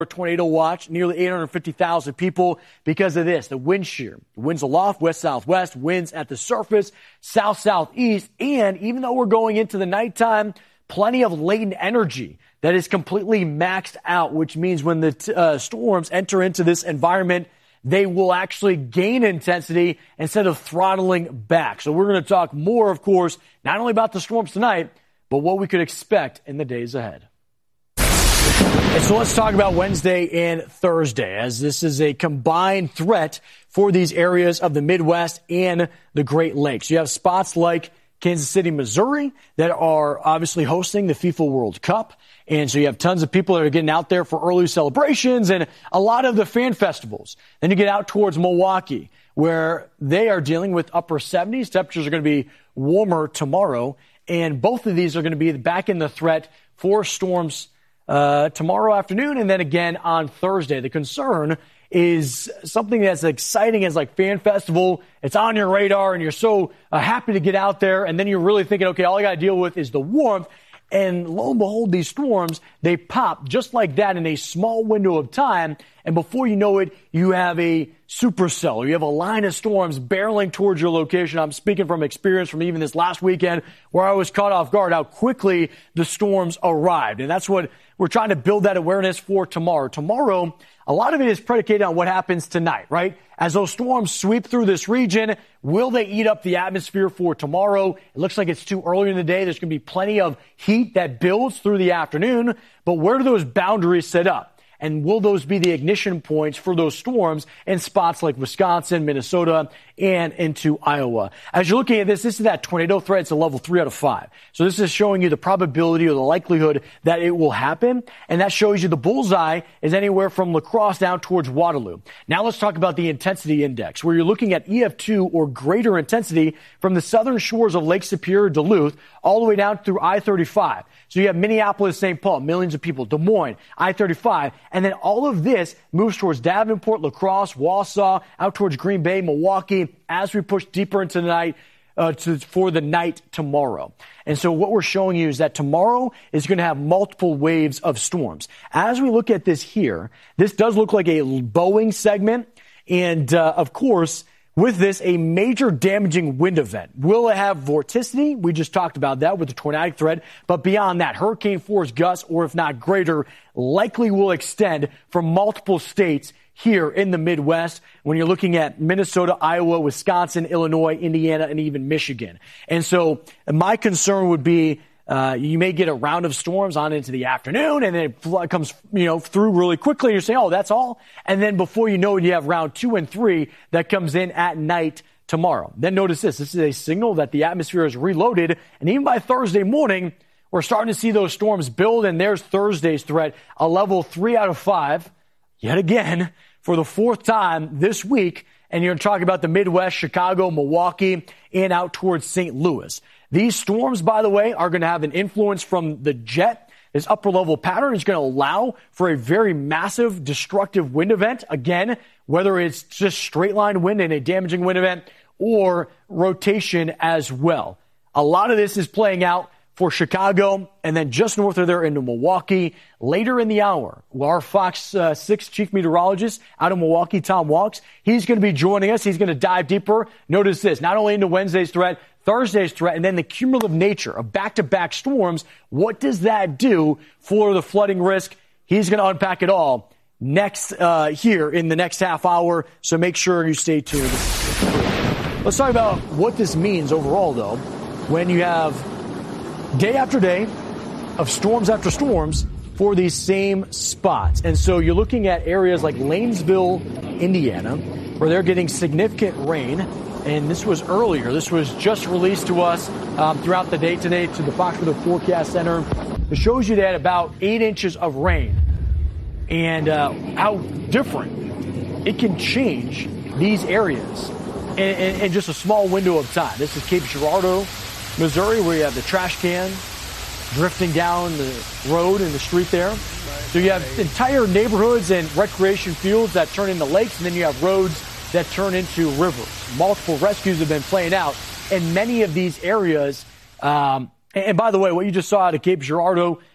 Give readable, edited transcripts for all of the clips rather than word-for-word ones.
tornado watch, nearly 850,000 people because of this, the wind shear. Winds aloft, west-southwest, winds at the surface, south-southeast, and even though we're going into the nighttime, plenty of latent energy that is completely maxed out, which means when the storms enter into this environment, they will actually gain intensity instead of throttling back. So we're going to talk more, of course, not only about the storms tonight, but what we could expect in the days ahead. And so let's talk about Wednesday and Thursday, as this is a combined threat for these areas of the Midwest and the Great Lakes. You have spots like Kansas City, Missouri, that are obviously hosting the FIFA World Cup. And so you have tons of people that are getting out there for early celebrations and a lot of the fan festivals. Then you get out towards Milwaukee, where they are dealing with upper 70s. Temperatures are going to be warmer tomorrow. And both of these are going to be back in the threat for storms tomorrow afternoon and then again on Thursday. The concern is something that's exciting as like fan festival. It's on your radar and you're so happy to get out there. And then you're really thinking, okay, all I got to deal with is the warmth. And lo and behold, these storms, they pop just like that in a small window of time. And before you know it, you have a supercell. You have a line of storms barreling towards your location. I'm speaking from experience from even this last weekend where I was caught off guard how quickly the storms arrived. And that's what we're trying to build that awareness for tomorrow. Tomorrow, a lot of it is predicated on what happens tonight, right? As those storms sweep through this region, will they eat up the atmosphere for tomorrow? It looks like it's too early in the day. There's going to be plenty of heat that builds through the afternoon. But where do those boundaries set up? And will those be the ignition points for those storms in spots like Wisconsin, Minnesota, and into Iowa? As you're looking at this is that tornado threat. It's a level 3 out of 5. So this is showing you the probability or the likelihood that it will happen. And that shows you the bullseye is anywhere from La Crosse down towards Waterloo. Now let's talk about the intensity index, where you're looking at EF2 or greater intensity from the southern shores of Lake Superior, Duluth, all the way down through I-35. So you have Minneapolis, St. Paul, millions of people, Des Moines, I-35, and then all of this moves towards Davenport, La Crosse, Wausau, out towards Green Bay, Milwaukee, as we push deeper into the night for the night tomorrow. And so what we're showing you is that tomorrow is going to have multiple waves of storms. As we look at this here, this does look like a Boeing segment, and of course, with this, a major damaging wind event. Will it have vorticity? We just talked about that with the tornadic threat. But beyond that, hurricane force gusts, or if not greater, likely will extend from multiple states here in the Midwest when you're looking at Minnesota, Iowa, Wisconsin, Illinois, Indiana, and even Michigan. And so my concern would be you may get a round of storms on into the afternoon, and then it comes, through really quickly. You're saying, oh, that's all. And then before you know it, you have round 2 and 3 that comes in at night tomorrow. Then notice this. This is a signal that the atmosphere is reloaded. And even by Thursday morning, we're starting to see those storms build. And there's Thursday's threat, a level 3 out of 5, yet again, for the 4th time this week. And you're talking about the Midwest, Chicago, Milwaukee, and out towards St. Louis. These storms, by the way, are going to have an influence from the jet. This upper-level pattern is going to allow for a very massive destructive wind event. Again, whether it's just straight-line wind and a damaging wind event or rotation as well. A lot of this is playing out for Chicago, and then just north of there into Milwaukee. Later in the hour, our Fox 6 chief meteorologist out of Milwaukee, Tom Walks, he's going to be joining us. He's going to dive deeper. Notice this, not only into Wednesday's threat, Thursday's threat, and then the cumulative nature of back-to-back storms. What does that do for the flooding risk? He's going to unpack it all next here in the next half hour, so make sure you stay tuned. Let's talk about what this means overall, though, when you have day after day of storms after storms for these same spots. And so you're looking at areas like Lanesville, Indiana, where they're getting significant rain. And this was earlier. This was just released to us throughout the day today to the Fox Weather Forecast Center. It shows you that about 8 inches of rain and how different it can change these areas in just a small window of time. This is Cape Girardeau, Missouri, where you have the trash can drifting down the road and the street there. So you have entire neighborhoods and recreation fields that turn into lakes, and then you have roads that turn into rivers. Multiple rescues have been playing out in many of these areas. And by the way, what you just saw out of Cape Girardeau,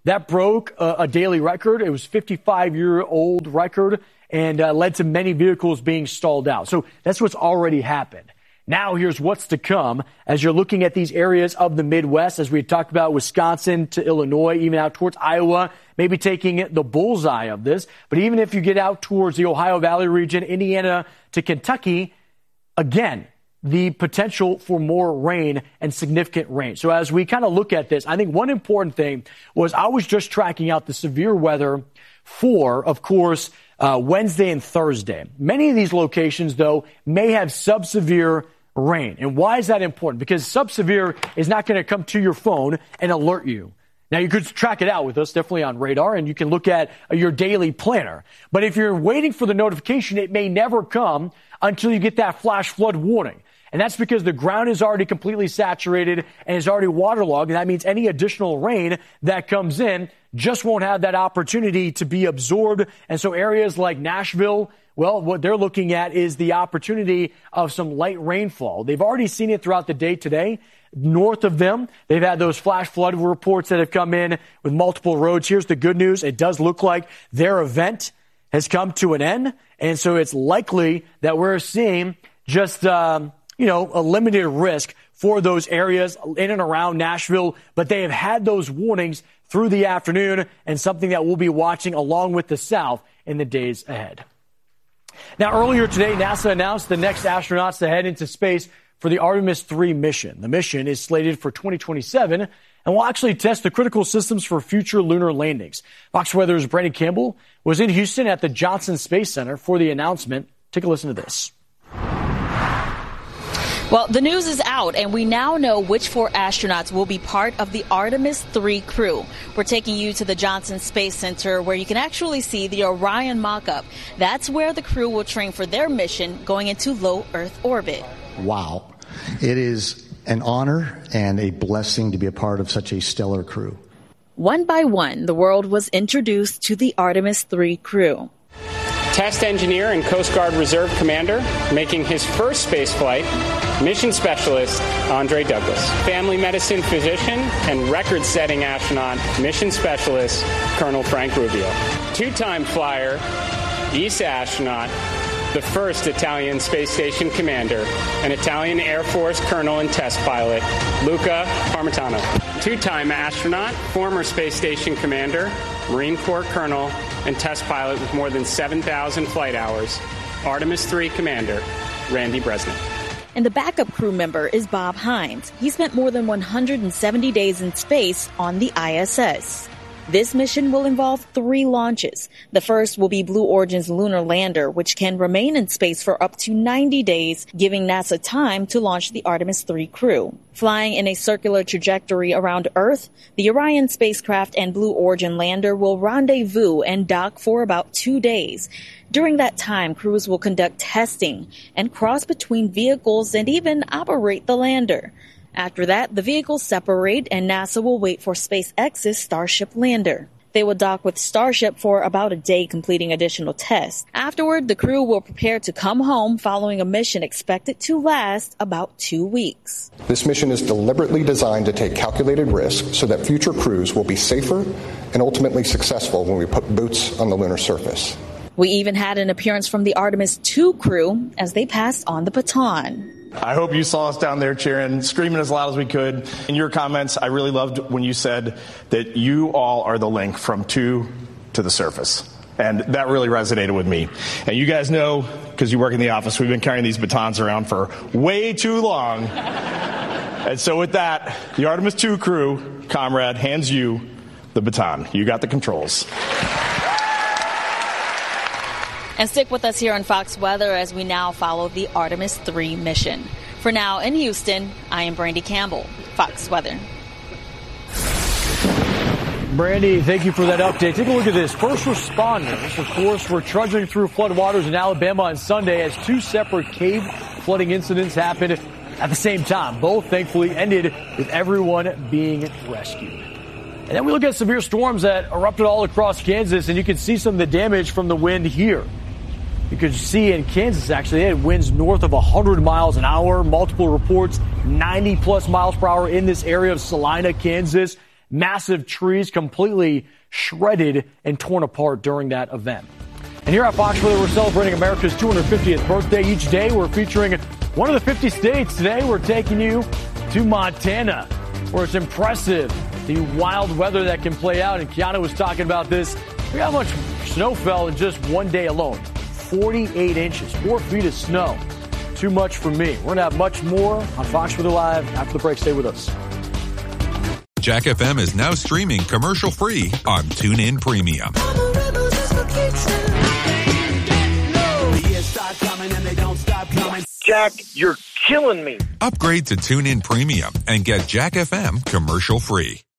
that broke a daily record. It was 55-year-old record and led to many vehicles being stalled out. So that's what's already happened. Now here's what's to come as you're looking at these areas of the Midwest, as we talked about, Wisconsin to Illinois, even out towards Iowa, maybe taking the bullseye of this. But even if you get out towards the Ohio Valley region, Indiana to Kentucky, again, the potential for more rain and significant rain. So as we kind of look at this, I think one important thing was I was just tracking out the severe weather for, of course, Wednesday and Thursday. Many of these locations, though, may have subsevere rain. And why is that important? Because subsevere is not going to come to your phone and alert you. Now, you could track it out with us, definitely on radar, and you can look at your daily planner. But if you're waiting for the notification, it may never come until you get that flash flood warning. And that's because the ground is already completely saturated and is already waterlogged. And that means any additional rain that comes in just won't have that opportunity to be absorbed. And so areas like Nashville, well, what they're looking at is the opportunity of some light rainfall. They've already seen it throughout the day today. North of them, they've had those flash flood reports that have come in with multiple roads. Here's the good news. It does look like their event has come to an end. And so it's likely that we're seeing just, a limited risk for those areas in and around Nashville. But they have had those warnings through the afternoon and something that we'll be watching along with the South in the days ahead. Now, earlier today, NASA announced the next astronauts to head into space for the Artemis 3 mission. The mission is slated for 2027 and will actually test the critical systems for future lunar landings. Fox Weather's Brandy Campbell was in Houston at the Johnson Space Center for the announcement. Take a listen to this. Well, the news is out, and we now know which 4 astronauts will be part of the Artemis 3 crew. We're taking you to the Johnson Space Center, where you can actually see the Orion mock-up. That's where the crew will train for their mission going into low Earth orbit. Wow. It is an honor and a blessing to be a part of such a stellar crew. One by one, the world was introduced to the Artemis 3 crew. Test engineer and Coast Guard Reserve commander, making his first space flight, mission specialist Andre Douglas. Family medicine physician and record-setting astronaut, mission specialist Colonel Frank Rubio. 2-time flyer, ESA astronaut, the first Italian space station commander, and Italian Air Force colonel and test pilot, Luca Parmitano. 2-time astronaut, former space station commander, Marine Corps colonel, and test pilot with more than 7,000 flight hours, Artemis 3 commander, Randy Bresnik. And the backup crew member is Bob Hines. He spent more than 170 days in space on the ISS. This mission will involve 3 launches. The first will be Blue Origin's lunar lander, which can remain in space for up to 90 days, giving NASA time to launch the Artemis 3 crew. Flying in a circular trajectory around Earth, the Orion spacecraft and Blue Origin lander will rendezvous and dock for about 2 days. During that time, crews will conduct testing and cross between vehicles and even operate the lander. After that, the vehicles separate and NASA will wait for SpaceX's Starship lander. They will dock with Starship for about a day, completing additional tests. Afterward, the crew will prepare to come home following a mission expected to last about 2 weeks. This mission is deliberately designed to take calculated risks so that future crews will be safer and ultimately successful when we put boots on the lunar surface. We even had an appearance from the Artemis 2 crew as they passed on the baton. I hope you saw us down there cheering, screaming as loud as we could. In your comments, I really loved when you said that you all are the link from 2 to the surface. And that really resonated with me. And you guys know, because you work in the office, we've been carrying these batons around for way too long. And so with that, the Artemis 2 crew, comrade, hands you the baton. You got the controls. And stick with us here on Fox Weather as we now follow the Artemis 3 mission. For now, in Houston, I am Brandy Campbell, Fox Weather. Brandy, thank you for that update. Take a look at this. First responders, of course, were trudging through floodwaters in Alabama on Sunday as 2 separate cave flooding incidents happened at the same time. Both, thankfully, ended with everyone being rescued. And then we look at severe storms that erupted all across Kansas, and you can see some of the damage from the wind here. You could see in Kansas, actually, they had winds north of 100 miles an hour. Multiple reports, 90-plus miles per hour in this area of Salina, Kansas. massive trees completely shredded and torn apart during that event. And here at Fox Weather, we're celebrating America's 250th birthday. Each day, we're featuring one of the 50 states. Today, we're taking you to Montana, where it's impressive the wild weather that can play out. And Kiana was talking about this. We got how much snow fell in just one day alone. 48 inches, 4 feet of snow. Too much for me. We're going to have much more on Fox Weather Live after the break. Stay with us. Jack FM is now streaming commercial-free on TuneIn Premium. Jack, you're killing me. Upgrade to TuneIn Premium and get Jack FM commercial-free.